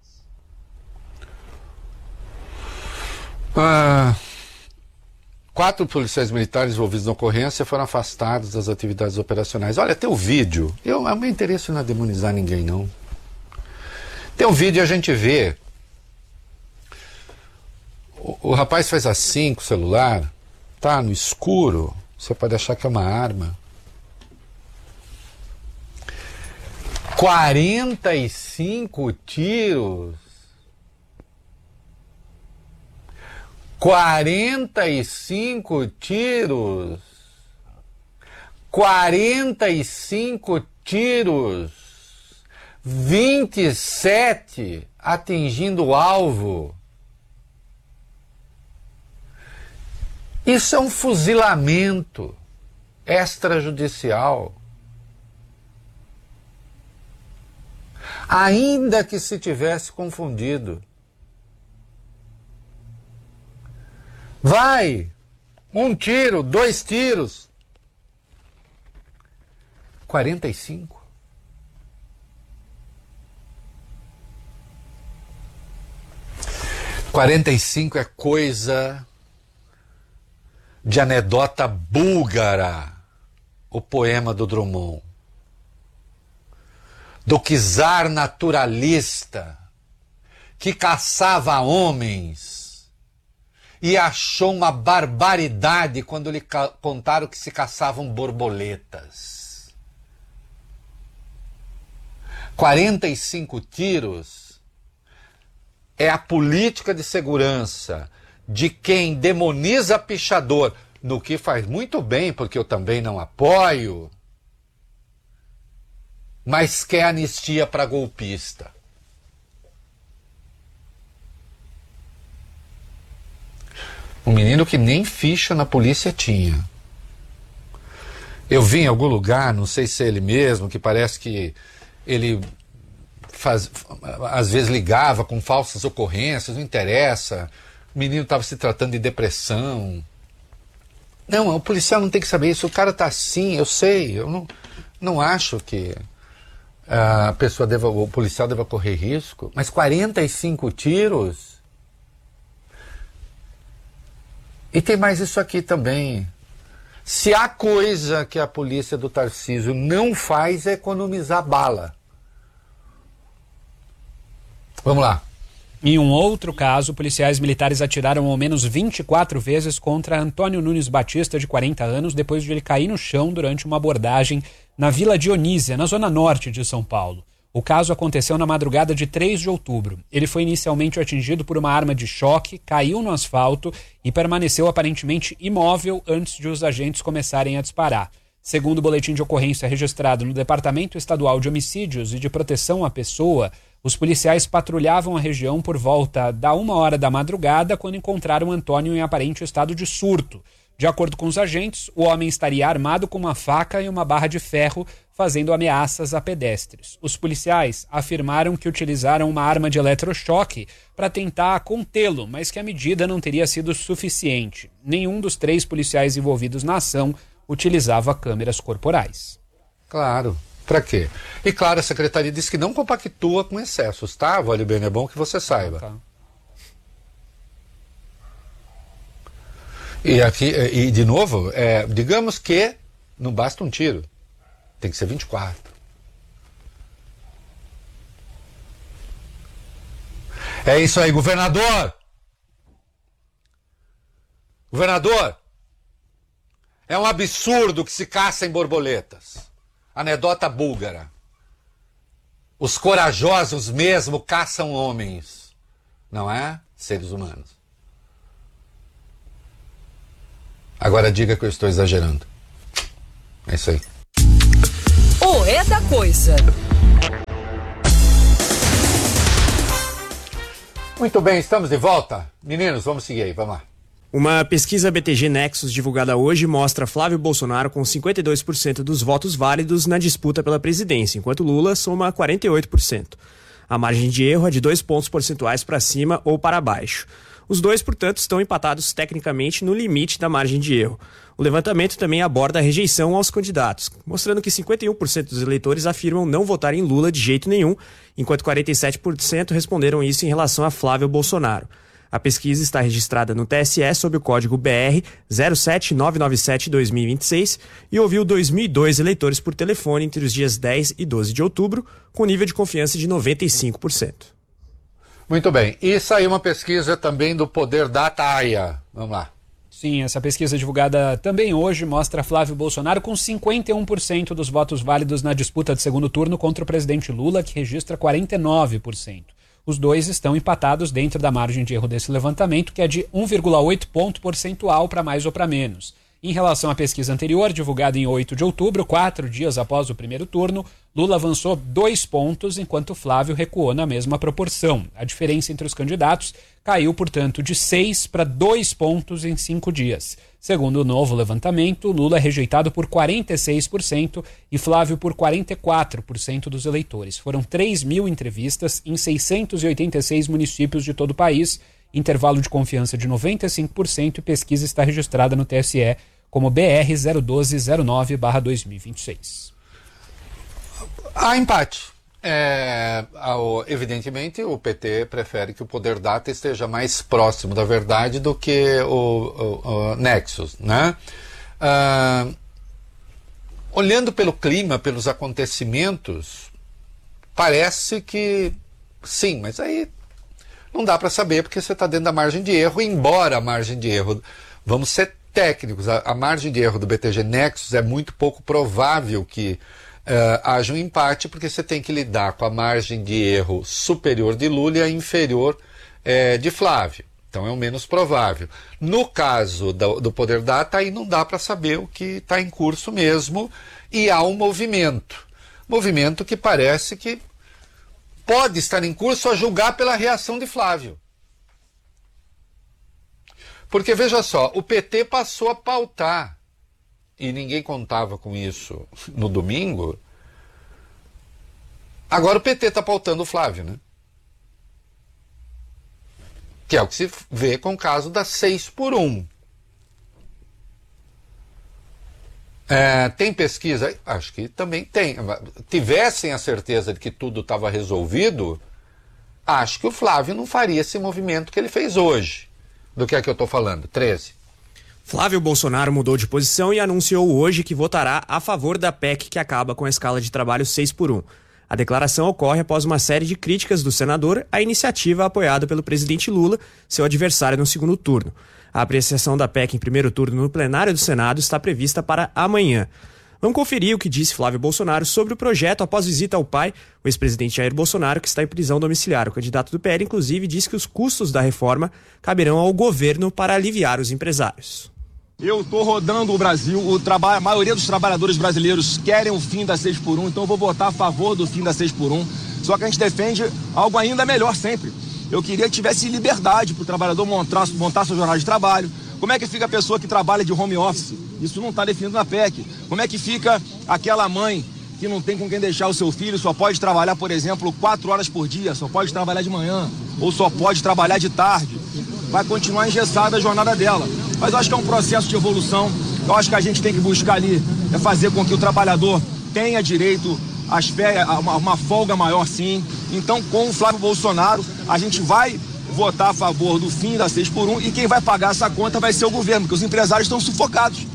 Ah... Quatro policiais militares envolvidos na ocorrência foram afastados das atividades operacionais. Olha, tem o vídeo. Eu, o meu interesse não é demonizar ninguém, não. Tem o vídeo e a gente vê. O, o rapaz faz assim com o celular, tá no escuro, você pode achar que é uma arma. quarenta e cinco tiros. quarenta e cinco tiros, quarenta e cinco tiros, vinte e sete atingindo o alvo. Isso é um fuzilamento extrajudicial. Ainda que se tivesse confundido. Vai, um tiro, dois tiros. quarenta e cinco. quarenta e cinco é coisa de anedota búlgara, o poema do Drummond. Do czar naturalista que caçava homens e achou uma barbaridade quando lhe contaram que se caçavam borboletas. quarenta e cinco tiros é a política de segurança de quem demoniza pichador, no que faz muito bem, porque eu também não apoio, mas quer anistia para golpista. Um menino que nem ficha na polícia tinha. Eu vi em algum lugar, não sei se é ele mesmo, que parece que ele faz, às vezes ligava com falsas ocorrências, não interessa. O menino estava se tratando de depressão. Não, o policial não tem que saber isso. O cara está assim, eu sei. Eu não, não acho que a pessoa deva, o policial deva correr risco. Mas quarenta e cinco tiros... E tem mais isso aqui também. Se há coisa que a polícia do Tarcísio não faz é economizar bala. Vamos lá. Em um outro caso, policiais militares atiraram ao menos vinte e quatro vezes contra Antônio Nunes Batista, de quarenta anos, depois de ele cair no chão durante uma abordagem na Vila Dionísia, na zona norte de São Paulo. O caso aconteceu na madrugada de três de outubro. Ele foi inicialmente atingido por uma arma de choque, caiu no asfalto e permaneceu aparentemente imóvel antes de os agentes começarem a disparar. Segundo o boletim de ocorrência registrado no Departamento Estadual de Homicídios e de Proteção à Pessoa, os policiais patrulhavam a região por volta da uma hora da madrugada quando encontraram Antônio em aparente estado de surto. De acordo com os agentes, o homem estaria armado com uma faca e uma barra de ferro, fazendo ameaças a pedestres. Os policiais afirmaram que utilizaram uma arma de eletrochoque para tentar contê-lo, mas que a medida não teria sido suficiente. Nenhum dos três policiais envolvidos na ação utilizava câmeras corporais. Claro. Para quê? E claro, a secretaria disse que não compactua com excessos, tá? Vale bem, é bom que você saiba. Tá. E aqui, e de novo, é, digamos que não basta um tiro, tem que ser vinte e quatro. É isso aí, governador! Governador! É um absurdo que se caçem borboletas. Anedota búlgara. Os corajosos mesmo caçam homens, não é? Seres humanos. Agora diga que eu estou exagerando. É isso aí. O É da Coisa. Muito bem, estamos de volta. Meninos, vamos seguir aí, vamos lá. Uma pesquisa B T G Nexus divulgada hoje mostra Flávio Bolsonaro com cinquenta e dois por cento dos votos válidos na disputa pela presidência, enquanto Lula soma quarenta e oito por cento. A margem de erro é de dois pontos percentuais para cima ou para baixo. Os dois, portanto, estão empatados tecnicamente no limite da margem de erro. O levantamento também aborda a rejeição aos candidatos, mostrando que cinquenta e um por cento dos eleitores afirmam não votar em Lula de jeito nenhum, enquanto quarenta e sete por cento responderam isso em relação a Flávio Bolsonaro. A pesquisa está registrada no T S E sob o código B R zero sete nove nove sete barra dois mil e vinte e seis e ouviu dois mil e dois eleitores por telefone entre os dias dez e doze de outubro, com nível de confiança de noventa e cinco por cento. Muito bem. E saiu uma pesquisa também do Poder Dataia. Vamos lá. Sim, essa pesquisa divulgada também hoje mostra Flávio Bolsonaro com cinquenta e um por cento dos votos válidos na disputa de segundo turno contra o presidente Lula, que registra quarenta e nove por cento. Os dois estão empatados dentro da margem de erro desse levantamento, que é de um vírgula oito ponto percentual para mais ou para menos. Em relação à pesquisa anterior, divulgada em oito de outubro, quatro dias após o primeiro turno, Lula avançou dois pontos, enquanto Flávio recuou na mesma proporção. A diferença entre os candidatos caiu, portanto, de seis para dois pontos em cinco dias. Segundo o novo levantamento, Lula é rejeitado por quarenta e seis por cento e Flávio por quarenta e quatro por cento dos eleitores. Foram três mil entrevistas em seiscentos e oitenta e seis municípios de todo o país, intervalo de confiança de noventa e cinco por cento, e pesquisa está registrada no T S E como B R zero um dois zero nove barra dois mil e vinte e seis. Há empate. É, ao, evidentemente, o P T prefere que o Poder Data esteja mais próximo da verdade do que o, o, o Nexus, né? Ah, olhando pelo clima, pelos acontecimentos, parece que sim, mas aí não dá para saber porque você está dentro da margem de erro, embora a margem de erro, vamos ser técnicos, a, a margem de erro do B T G Nexus é muito pouco provável que Uh, haja um empate, porque você tem que lidar com a margem de erro superior de Lula e a inferior eh, de Flávio. Então é o menos provável. No caso do, do Poder Data, aí não dá para saber o que está em curso mesmo, e há um movimento. Movimento que parece que pode estar em curso a julgar pela reação de Flávio. Porque, veja só, o P T passou a pautar, e ninguém contava com isso no domingo, agora o P T está pautando o Flávio, né? Que é o que se vê com o caso da seis por um. É, tem pesquisa? Acho que também tem. Tivessem a certeza de que tudo estava resolvido, acho que o Flávio não faria esse movimento que ele fez hoje. Do que é que eu estou falando? treze. Flávio Bolsonaro mudou de posição e anunciou hoje que votará a favor da P E C que acaba com a escala de trabalho seis por um. A declaração ocorre após uma série de críticas do senador à iniciativa apoiada pelo presidente Lula, seu adversário no segundo turno. A apreciação da P E C em primeiro turno no plenário do Senado está prevista para amanhã. Vamos conferir o que disse Flávio Bolsonaro sobre o projeto após visita ao pai, o ex-presidente Jair Bolsonaro, que está em prisão domiciliar. O candidato do P L, inclusive, disse que os custos da reforma caberão ao governo para aliviar os empresários. Eu estou rodando o Brasil, o traba- a maioria dos trabalhadores brasileiros querem o fim da seis por um, então eu vou votar a favor do fim da seis por um. Só que a gente defende algo ainda melhor sempre. Eu queria que tivesse liberdade para o trabalhador montar, montar sua jornada de trabalho. Como é que fica a pessoa que trabalha de home office? Isso não está definido na P E C. Como é que fica aquela mãe que não tem com quem deixar o seu filho, só pode trabalhar, por exemplo, quatro horas por dia, só pode trabalhar de manhã, ou só pode trabalhar de tarde? Vai continuar engessada a jornada dela. Mas eu acho que é um processo de evolução. Eu acho que a gente tem que buscar ali é fazer com que o trabalhador tenha direito às férias, a uma, uma folga maior, sim. Então, com o Flávio Bolsonaro, a gente vai votar a favor do fim da seis por um e quem vai pagar essa conta vai ser o governo, porque os empresários estão sufocados.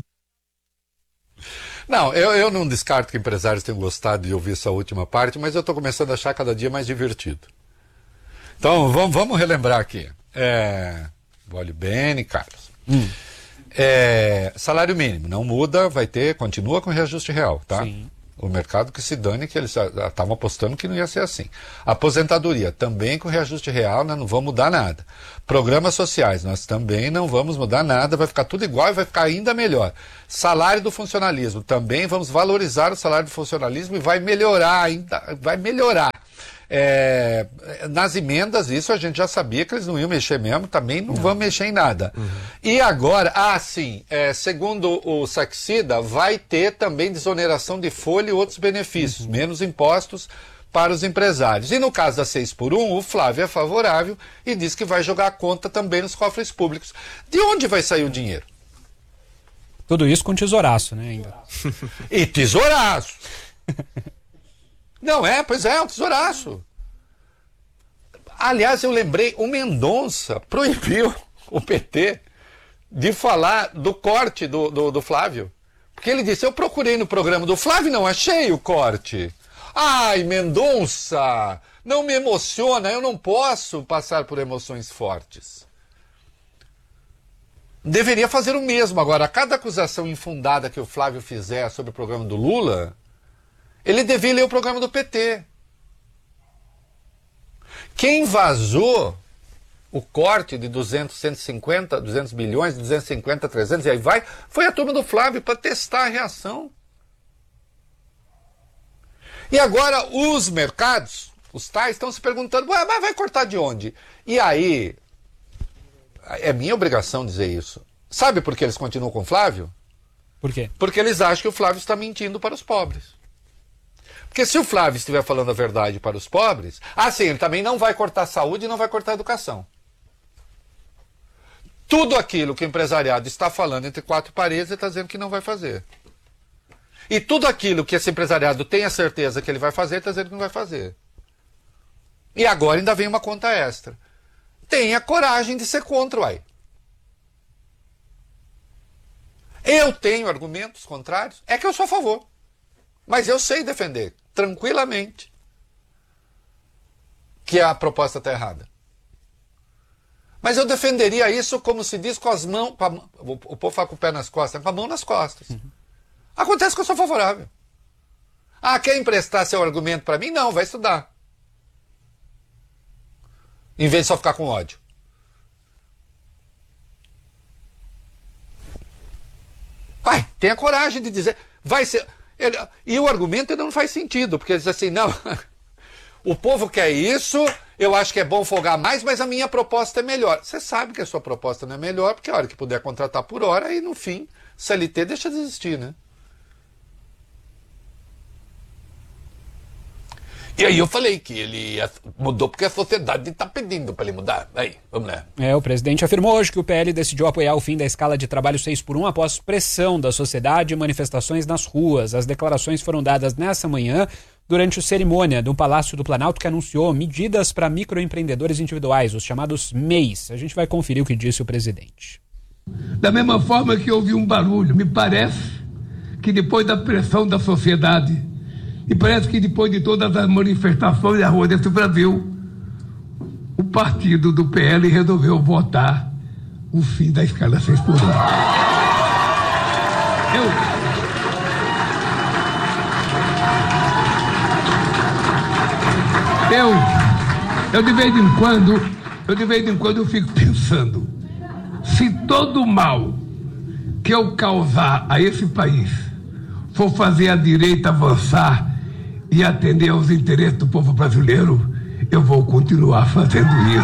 Não, eu, eu não descarto que empresários tenham gostado de ouvir essa última parte, mas eu estou começando a achar cada dia mais divertido. Então, vamos, vamos relembrar aqui. É, olhe bem, Carlos. Hum. É, salário mínimo não muda, vai ter, continua com reajuste real, tá? Sim. O mercado que se dane, que eles estavam apostando que não ia ser assim. Aposentadoria, também com reajuste real, né, não vamos mudar nada. Programas sociais, nós também não vamos mudar nada, vai ficar tudo igual e vai ficar ainda melhor. Salário do funcionalismo, também vamos valorizar o salário do funcionalismo e vai melhorar ainda, vai melhorar. É, nas emendas, isso a gente já sabia que eles não iam mexer mesmo, também não, não. vão mexer em nada. Uhum. E agora, ah sim, é, segundo o Saxida, vai ter também desoneração de folha e outros benefícios, uhum. menos impostos para os empresários. E no caso da seis por um, o Flávio é favorável e diz que vai jogar a conta também nos cofres públicos. De onde vai sair o dinheiro? Tudo isso com tesouraço, né? Ainda. E tesouraço! Não é, pois é, um tesouraço. Aliás, eu lembrei, o Mendonça proibiu o P T de falar do corte do, do, do Flávio. Porque ele disse, eu procurei no programa do Flávio, não achei o corte. Ai, Mendonça, não me emociona, eu não posso passar por emoções fortes. Deveria fazer o mesmo. Agora, cada acusação infundada que o Flávio fizer sobre o programa do Lula, ele devia ler o programa do P T. Quem vazou o corte de duzentos, cento e cinquenta, duzentos bilhões, duzentos e cinquenta, trezentos e aí vai, foi a turma do Flávio para testar a reação. E agora os mercados, os tais, estão se perguntando, Ué, mas vai cortar de onde? E aí, é minha obrigação dizer isso. Sabe por que eles continuam com o Flávio? Por quê? Porque eles acham que o Flávio está mentindo para os pobres. Porque se o Flávio estiver falando a verdade para os pobres, assim, ele também não vai cortar saúde e não vai cortar educação. Tudo aquilo que o empresariado está falando entre quatro paredes, ele está dizendo que não vai fazer. E tudo aquilo que esse empresariado tem a certeza que ele vai fazer, ele está dizendo que não vai fazer. E agora ainda vem uma conta extra. Tenha coragem de ser contra, uai. Eu tenho argumentos contrários, é que eu sou a favor. Mas eu sei defender, tranquilamente, que a proposta está errada. Mas eu defenderia isso, como se diz, com as mãos... Com a, o, o povo fala com o pé nas costas, com a mão nas costas. Uhum. Acontece que eu sou favorável. Ah, quer emprestar seu argumento para mim? Não, vai estudar. Em vez de só ficar com ódio. Vai, tenha coragem de dizer... Vai ser... Ele, e o argumento ainda não faz sentido, porque ele diz assim, não, o povo quer isso, eu acho que é bom folgar mais, mas a minha proposta é melhor. Você sabe que a sua proposta não é melhor, porque a hora que puder contratar por hora, aí no fim, C L T deixa de existir, né? E aí eu falei que ele mudou porque a sociedade está pedindo para ele mudar. Aí, vamos lá. É, o presidente afirmou hoje que o P L decidiu apoiar o fim da escala de trabalho seis por um após pressão da sociedade e manifestações nas ruas. As declarações foram dadas nessa manhã durante a cerimônia do Palácio do Planalto, que anunciou medidas para microempreendedores individuais, os chamados M E Is. A gente vai conferir o que disse o presidente. Da mesma forma que houve um barulho, me parece que depois da pressão da sociedade, e parece que depois de todas as manifestações na rua desse Brasil, o partido do P L resolveu votar o fim da escala seis por um. Eu... Eu... Eu de vez em quando, eu de vez em quando eu fico pensando, se todo o mal que eu causar a esse país for fazer a direita avançar e atender aos interesses do povo brasileiro, eu vou continuar fazendo isso.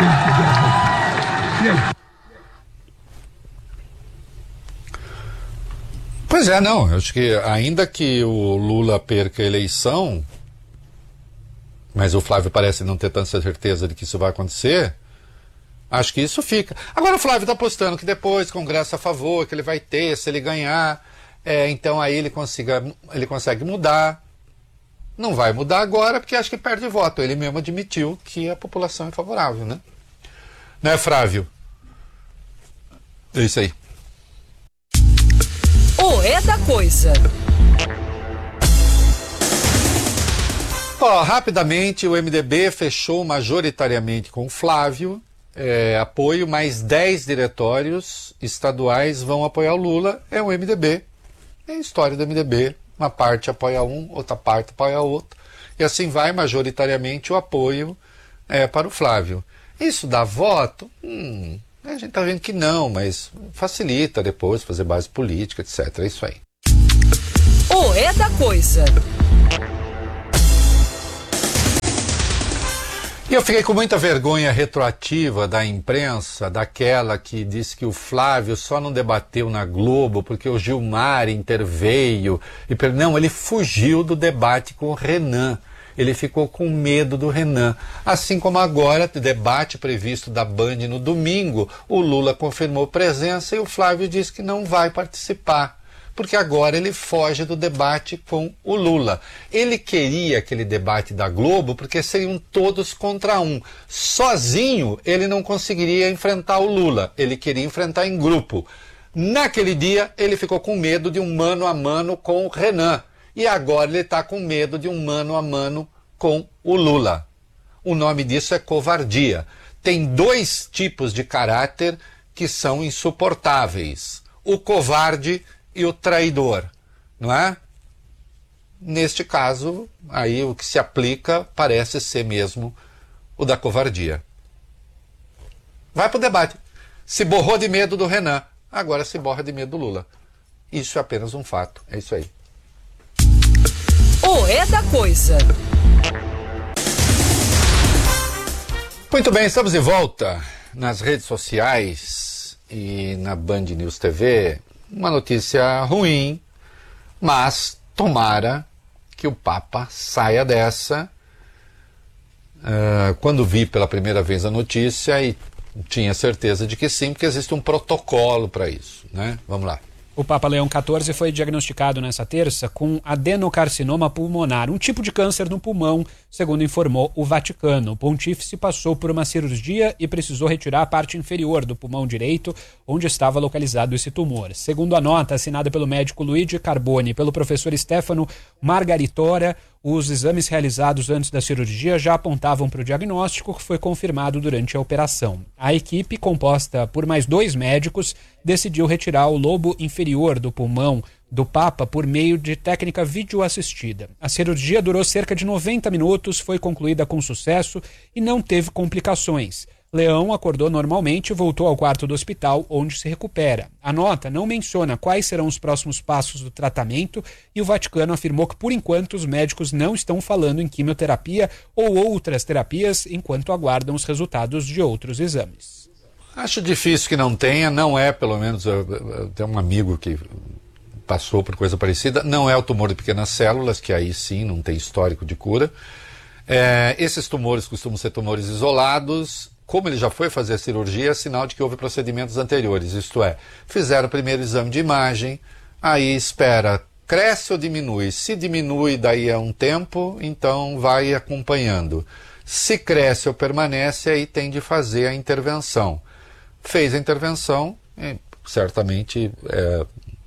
Pois é, não, eu acho que ainda que o Lula perca a eleição, mas o Flávio parece não ter tanta certeza de que isso vai acontecer, acho que isso fica. Agora o Flávio está apostando que depois, Congresso a favor, que ele vai ter, se ele ganhar, é, então aí ele, consiga, ele consegue mudar. Não vai mudar agora, porque acho que perde voto. Ele mesmo admitiu que a população é favorável, né? Né, Flávio? É isso aí. O É da Coisa. Ó, rapidamente, o M D B fechou majoritariamente com o Flávio. É, apoio, mais dez diretórios estaduais vão apoiar o Lula. É o M D B. É a história do M D B. Uma parte apoia um, outra parte apoia outro. E assim vai majoritariamente o apoio é, para o Flávio. Isso dá voto? Hum, a gente está vendo que não, mas facilita depois fazer base política, etcétera. É isso aí. O É da Coisa. E eu fiquei com muita vergonha retroativa da imprensa, daquela que disse que o Flávio só não debateu na Globo porque o Gilmar interveio. E, não, ele fugiu do debate com o Renan. Ele ficou com medo do Renan. Assim como agora, o debate previsto da Band no domingo, o Lula confirmou presença e o Flávio disse que não vai participar. Porque agora ele foge do debate com o Lula. Ele queria aquele debate da Globo porque seriam todos contra um. Sozinho ele não conseguiria enfrentar o Lula, ele queria enfrentar em grupo. Naquele dia ele ficou com medo de um mano a mano com o Renan. E agora ele está com medo de um mano a mano com o Lula. O nome disso é covardia. Tem dois tipos de caráter que são insuportáveis. O covarde e o traidor, não é? Neste caso, aí o que se aplica parece ser mesmo o da covardia. Vai para o debate. Se borrou de medo do Renan, agora se borra de medo do Lula. Isso é apenas um fato, é isso aí. O É da Coisa. Muito bem, estamos de volta nas redes sociais e na Band News T V. Uma notícia ruim, mas tomara que o Papa saia dessa. Uh, quando vi pela primeira vez a notícia, e tinha certeza de que sim, porque existe um protocolo para isso, né? Vamos lá. O Papa Leão quatorze foi diagnosticado nessa terça com adenocarcinoma pulmonar, um tipo de câncer no pulmão, segundo informou o Vaticano. O pontífice passou por uma cirurgia e precisou retirar a parte inferior do pulmão direito, onde estava localizado esse tumor. Segundo a nota assinada pelo médico Luigi Carboni e pelo professor Stefano Margaritora, os exames realizados antes da cirurgia já apontavam para o diagnóstico, que foi confirmado durante a operação. A equipe, composta por mais dois médicos, decidiu retirar o lobo inferior do pulmão do Papa por meio de técnica videoassistida. A cirurgia durou cerca de noventa minutos, foi concluída com sucesso e não teve complicações. Leão acordou normalmente e voltou ao quarto do hospital, onde se recupera. A nota não menciona quais serão os próximos passos do tratamento e o Vaticano afirmou que, por enquanto, os médicos não estão falando em quimioterapia ou outras terapias enquanto aguardam os resultados de outros exames. Acho difícil que não tenha, não é, pelo menos, eu, eu tenho um amigo que passou por coisa parecida, não é o tumor de pequenas células, que aí sim não tem histórico de cura. É, esses tumores costumam ser tumores isolados. Como ele já foi fazer a cirurgia, é sinal de que houve procedimentos anteriores, isto é, fizeram o primeiro exame de imagem, aí espera, cresce ou diminui? Se diminui daí a um tempo, então vai acompanhando. Se cresce ou permanece, aí tem de fazer a intervenção. Fez a intervenção, certamente é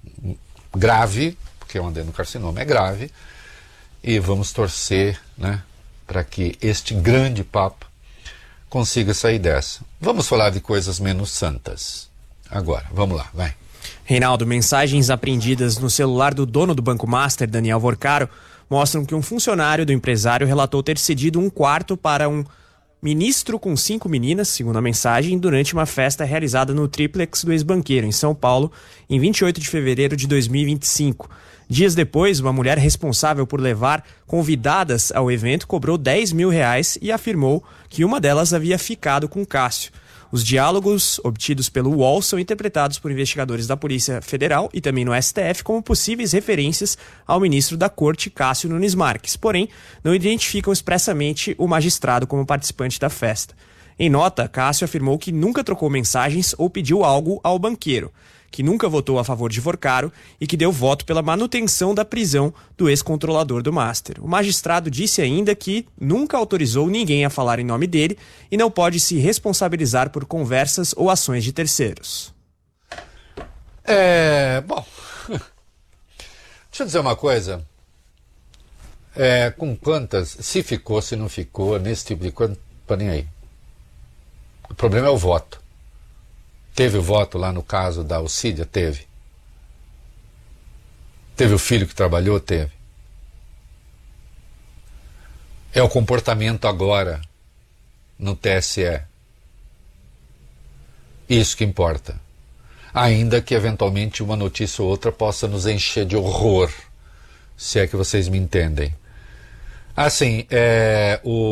grave, porque um adenocarcinoma é grave, e vamos torcer, né, para que este grande Papa consiga sair dessa. Vamos falar de coisas menos santas. Agora, vamos lá, vai. Reinaldo, mensagens apreendidas no celular do dono do Banco Master, Daniel Vorcaro, mostram que um funcionário do empresário relatou ter cedido um quarto para um ministro com cinco meninas, segundo a mensagem, durante uma festa realizada no triplex do ex-banqueiro, em São Paulo, em vinte e oito de fevereiro de dois mil e vinte e cinco. Dias depois, uma mulher responsável por levar convidadas ao evento cobrou dez mil reais e afirmou que uma delas havia ficado com Cássio. Os diálogos obtidos pelo U O L são interpretados por investigadores da Polícia Federal e também no S T F como possíveis referências ao ministro da Corte, Cássio Nunes Marques. Porém, não identificam expressamente o magistrado como participante da festa. Em nota, Cássio afirmou que nunca trocou mensagens ou pediu algo ao banqueiro, que nunca votou a favor de Vorcaro e que deu voto pela manutenção da prisão do ex-controlador do Master. O magistrado disse ainda que nunca autorizou ninguém a falar em nome dele e não pode se responsabilizar por conversas ou ações de terceiros. É, bom, deixa eu dizer uma coisa. É, com quantas, se ficou, se não ficou, nesse tipo de coisa, não nem aí. O problema é o voto. Teve o voto lá no caso da Alcídia? Teve. Teve o filho que trabalhou? Teve. É o comportamento agora no T S E. Isso que importa. Ainda que eventualmente uma notícia ou outra possa nos encher de horror, se é que vocês me entendem. Assim, é, o